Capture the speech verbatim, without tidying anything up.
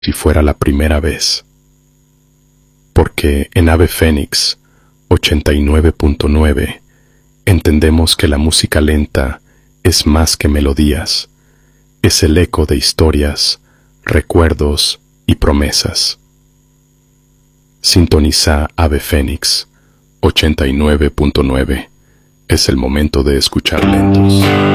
si fuera la primera vez. Porque en Ave Fénix ochenta y nueve punto nueve entendemos que la música lenta es más que melodías, es el eco de historias, recuerdos y promesas. Sintoniza Ave Fénix ochenta y nueve punto nueve. Es el momento de escuchar lentos.